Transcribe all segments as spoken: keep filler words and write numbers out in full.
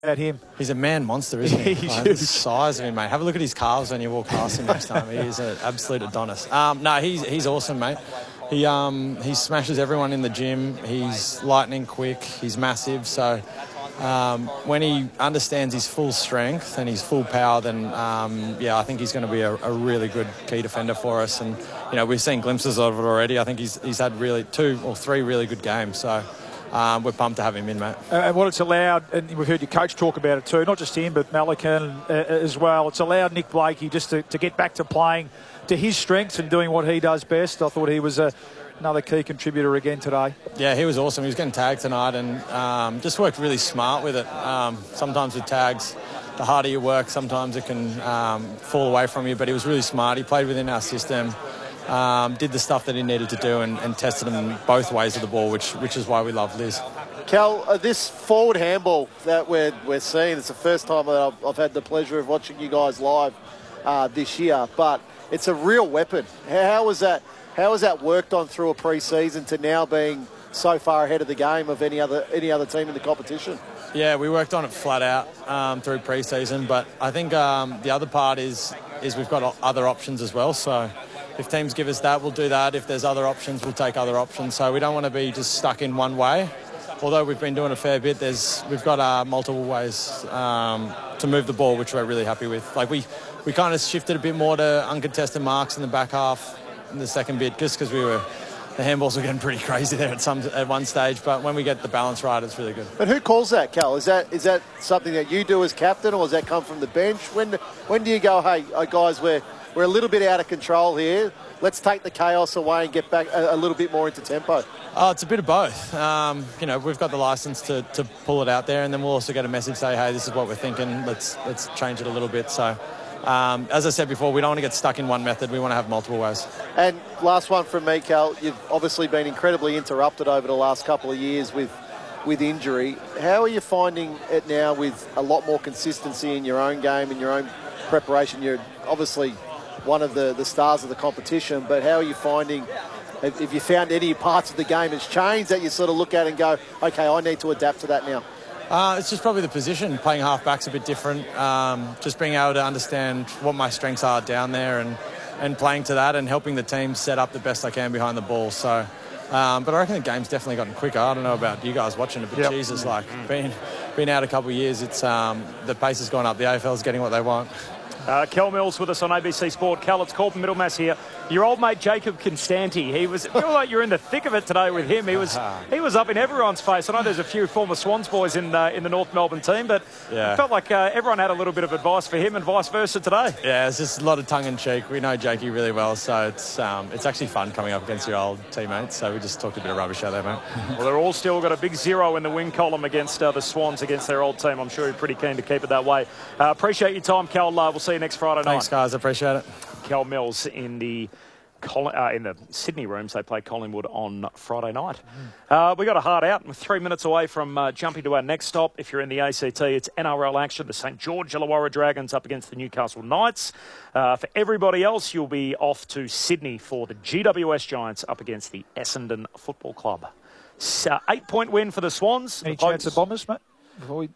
At him. He's a man monster, isn't he? He's like, huge. the size of him, mate. Have a look at his calves when you walk past him next time. He is an absolute Adonis. Um, no, he's he's awesome, mate. He um he smashes everyone in the gym. He's lightning quick. He's massive. So um, when he understands his full strength and his full power, then um, yeah, I think he's going to be a, a really good key defender for us. And you know, we've seen glimpses of it already. I think he's he's had really two or three really good games. So. Um, we're pumped to have him in, mate. Uh, and what it's allowed, and we've heard your coach talk about it too, not just him, but Melican uh, as well. It's allowed Nick Blakey just to, to get back to playing to his strengths and doing what he does best. I thought he was a, another key contributor again today. Yeah, he was awesome. He was getting tagged tonight and um, just worked really smart with it. Um, sometimes with tags, the harder you work, sometimes it can um, fall away from you, but he was really smart. He played within our system. Um, did the stuff that he needed to do and, and tested him both ways of the ball, which which is why we love Liz. Cal, uh, this forward handball that we're we're seeing, it's the first time that I've, I've had the pleasure of watching you guys live uh, this year, but it's a real weapon. How, how was that? How was that worked on through a pre-season to now being so far ahead of the game of any other any other team in the competition? Yeah, we worked on it flat out um, through pre-season, but I think um, the other part is is we've got other options as well. So if teams give us that, we'll do that. If there's other options, we'll take other options. So we don't want to be just stuck in one way. Although we've been doing a fair bit, there's we've got uh, multiple ways um, to move the ball, which we're really happy with. Like we, we kind of shifted a bit more to uncontested marks in the back half in the second bit, just because we were the handballs were getting pretty crazy there at some at one stage. But when we get the balance right, it's really good. But who calls that, Cal? Is that is that something that you do as captain, or does that come from the bench? When when do you go, hey, oh, guys, we're we're a little bit out of control here. Let's take the chaos away and get back a, a little bit more into tempo. Oh, it's a bit of both. Um, you know, we've got the license to, to pull it out there, and then we'll also get a message say, hey, this is what we're thinking. Let's let's change it a little bit. So, um, as I said before, we don't want to get stuck in one method. We want to have multiple ways. And last one from me, Cal. You've obviously been incredibly interrupted over the last couple of years with with injury. How are you finding it now with a lot more consistency in your own game and your own preparation? You're obviously one of the, the stars of the competition, but how are you finding, have, have you found any parts of the game has changed that you sort of look at and go, okay, I need to adapt to that now? Uh, it's just probably the position. Playing half-back's a bit different. Um, just being able to understand what my strengths are down there and, and playing to that and helping the team set up the best I can behind the ball. So, um, but I reckon the game's definitely gotten quicker. I don't know about you guys watching it, but yep. Jesus, like, being, being out a couple of years, it's um, the pace has gone up. The A F L's getting what they want. Uh, Kel Mills with us on A B C Sport. Kel, it's Corbin Middlemass here. Your old mate Jacob Constanti, he was, feel like you're in the thick of it today with him. He was he was up in everyone's face. I know there's a few former Swans boys in uh, in the North Melbourne team, but yeah. it felt like uh, everyone had a little bit of advice for him and vice versa today. Yeah, it's just a lot of tongue-in-cheek. We know Jakey really well, so it's um, it's actually fun coming up against your old teammates. So we just talked a bit of rubbish out there, mate. Well, they're all still got a big zero in the win column against uh, the Swans, against their old team. I'm sure you're pretty keen to keep it that way. Uh, appreciate your time, Kel. Uh, we'll see you next Friday night. Thanks, guys. I appreciate it. Kel Mills in the uh, in the Sydney rooms. They play Collingwood on Friday night. Uh, we got a hard out. We're three minutes away from uh, jumping to our next stop. If you're in the A C T, it's N R L action. The St George Illawarra Dragons up against the Newcastle Knights. Uh, for everybody else, you'll be off to Sydney for the G W S Giants up against the Essendon Football Club. So, eight-point win for the Swans. Any the chance of Bombers, mate? Before we...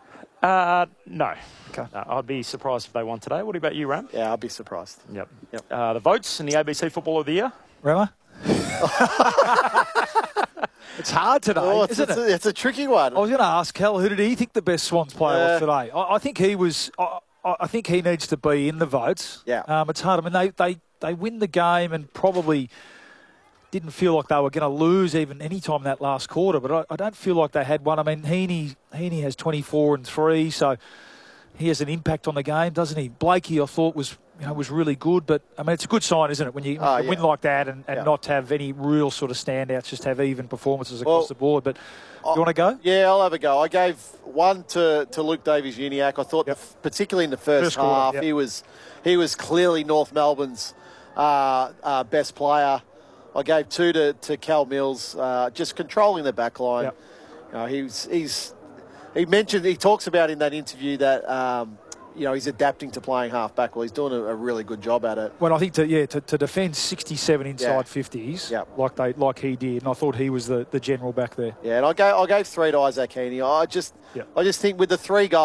Uh, no. Okay. Uh, I'd be surprised if they won today. What about you, Ram? Yeah, I'll be surprised. Yep. Yep. Uh, the votes in the A B C Football of the Year? Rama? It's hard today, Oh, it's, isn't it's, it? a, it's a tricky one. I was going to ask Cal, who did he think the best Swans player Uh, was today? I, I think he was. I, I think he needs to be in the votes. Yeah. Um, it's hard. I mean, they, they, they win the game and probably didn't feel like they were going to lose even any time in that last quarter. But I, I don't feel like they had one. I mean, Heaney Heaney has twenty-four and three, so he has an impact on the game, doesn't he? Blakey, I thought was you know was really good, but I mean, it's a good sign, isn't it, when you Oh, yeah. win like that and, and Yeah. not have any real sort of standouts, just have even performances across Well, the board. But do you want to go? Yeah, I'll have a go. I gave one to, to Luke Davies-Uniacke. I thought, Yep. the, particularly in the first, First quarter, half, yep. he was he was clearly North Melbourne's uh, uh, best player. I gave two to, to Cal Mills, uh, just controlling the back line. Yep. You know, he's he's he mentioned he talks about in that interview that um, you know, he's adapting to playing half-back. Well, he's doing a, a really good job at it. Well, I think to yeah to, to defend sixty-seven inside Yeah. fifties Yep. like they like he did, and I thought he was the, the general back there. Yeah, and I gave, I gave three to Isaac Heaney. I just, Yep. I just think with the three goals,